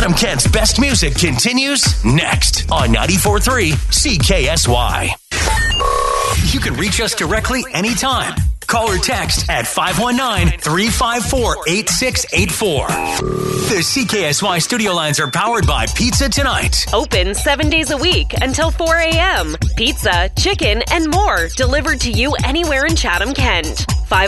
Chatham Kent's best music continues next on 94.3 CKSY. You can reach us directly anytime. Call or text at 519-354-8684. The CKSY studio lines are powered by Pizza Tonight. Open 7 days a week until 4 a.m. Pizza, chicken, and more delivered to you anywhere in Chatham, Kent.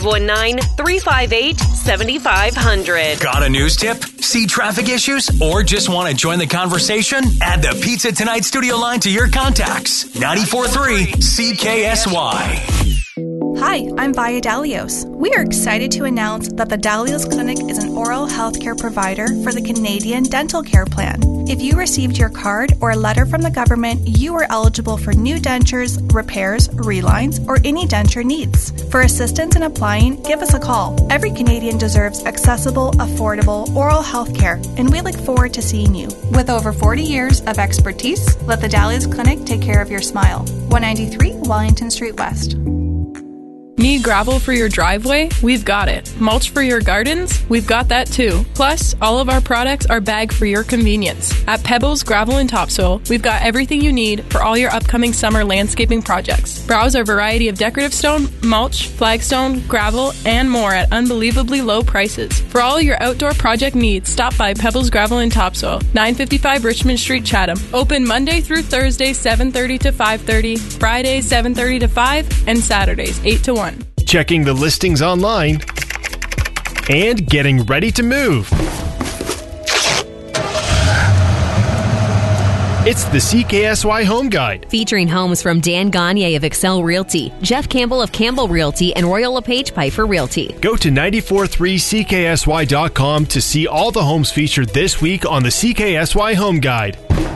519-358-7500. Got a news tip? See traffic issues? Or just want to join the conversation? Add the Pizza Tonight studio line to your contacts. 94.3 CKSY. Hi, I'm Vaya Dalios. We are excited to announce that the Dalios Clinic is an oral health care provider for the Canadian Dental Care Plan. If you received your card or a letter from the government, you are eligible for new dentures, repairs, relines, or any denture needs. For assistance in applying, give us a call. Every Canadian deserves accessible, affordable oral health care, and we look forward to seeing you. With over 40 years of expertise, let the Dalios Clinic take care of your smile. 193 Wellington Street West. Need gravel for your driveway? We've got it. Mulch for your gardens? We've got that too. Plus, all of our products are bagged for your convenience. At Pebbles Gravel and Topsoil, we've got everything you need for all your upcoming summer landscaping projects. Browse our variety of decorative stone, mulch, flagstone, gravel, and more at unbelievably low prices. For all your outdoor project needs, stop by Pebbles Gravel and Topsoil, 955 Richmond Street, Chatham. Open Monday through Thursday, 7:30 to 5:30, Fridays, 7:30 to 5, and Saturdays, 8 to 1. Checking the listings online and getting ready to move. It's the CKSY Home Guide. Featuring homes from Dan Gagne of Excel Realty, Jeff Campbell of Campbell Realty, and Royal LePage Piper Realty. Go to 943CKSY.com to see all the homes featured this week on the CKSY Home Guide.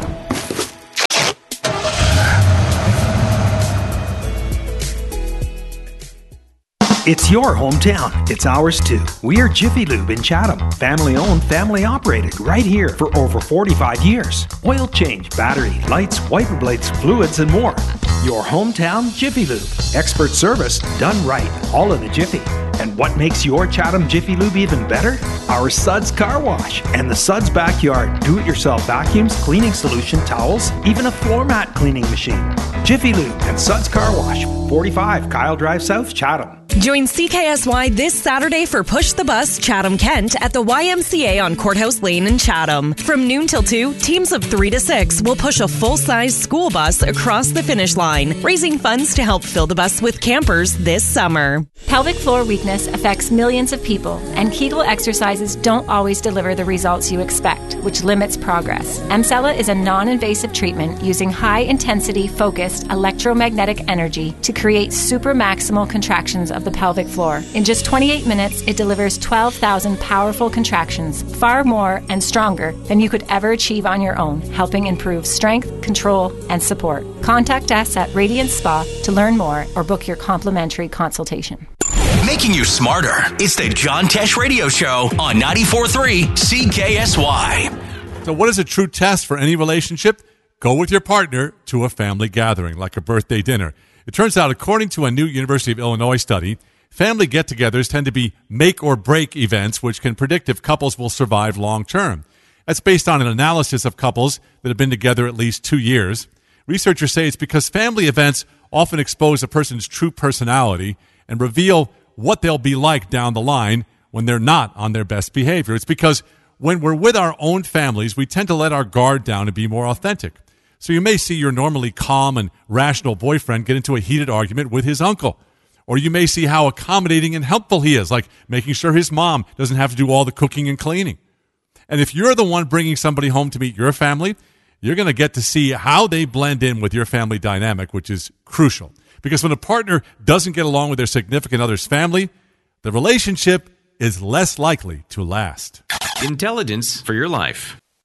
It's your hometown. It's ours too. We are Jiffy Lube in Chatham. Family owned, family operated, right here for over 45 years. Oil change, battery, lights, wiper blades, fluids, and more. Your hometown Jiffy Lube. Expert service done right. All in the Jiffy. And what makes your Chatham Jiffy Lube even better? Our Suds Car Wash and the Suds Backyard Do-It-Yourself vacuums, cleaning solution, towels, even a floor mat cleaning machine. Jiffy Lube and Suds Car Wash, 45 Kyle Drive South, Chatham. Join CKSY this Saturday for Push the Bus Chatham Kent at the YMCA on Courthouse Lane in Chatham. From noon till 2, teams of 3 to 6 will push a full-size school bus across the finish line, raising funds to help fill the bus with campers this summer. Pelvic floor weakness affects millions of people, and Kegel exercises don't always deliver the results you expect, which limits progress. Emsella is a non-invasive treatment using high-intensity, focused electromagnetic energy to create supramaximal contractions of the pelvic floor. In just 28 minutes, it delivers 12,000 powerful contractions, far more and stronger than you could ever achieve on your own, helping improve strength, control, and support. Contact us at Radiant Spa to learn more or book your complimentary consultation. Making you smarter. It's the John Tesh Radio Show on 94.3 CKSY. So what is a true test for any relationship? Go with your partner to a family gathering, like a birthday dinner. It turns out, according to a new University of Illinois study, family get-togethers tend to be make-or-break events which can predict if couples will survive long-term. That's based on an analysis of couples that have been together at least 2 years. Researchers say it's because family events often expose a person's true personality and reveal what they'll be like down the line when they're not on their best behavior. It's because when we're with our own families, we tend to let our guard down and be more authentic. So you may see your normally calm and rational boyfriend get into a heated argument with his uncle. Or you may see how accommodating and helpful he is, like making sure his mom doesn't have to do all the cooking and cleaning. And if you're the one bringing somebody home to meet your family, you're going to get to see how they blend in with your family dynamic, which is crucial. Because when a partner doesn't get along with their significant other's family, the relationship is less likely to last. Intelligence for your life.